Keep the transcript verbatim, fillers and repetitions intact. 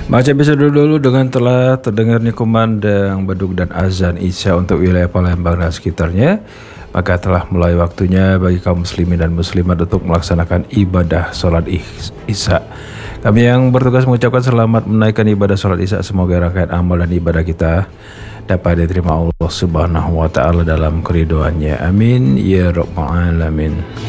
Baca episode dulu dengan telah terdengarnya kumandang beduk dan azan isya untuk wilayah Palembang dan sekitarnya, maka telah mulai waktunya bagi kaum muslimin dan muslimat untuk melaksanakan ibadah sholat isya. Kami yang bertugas mengucapkan selamat menaikkan ibadah sholat isya. Semoga rangkaian amal dan ibadah kita dapat diterima Allah Subhanahu wa taala dalam keridoannya. Amin ya rabbal alamin.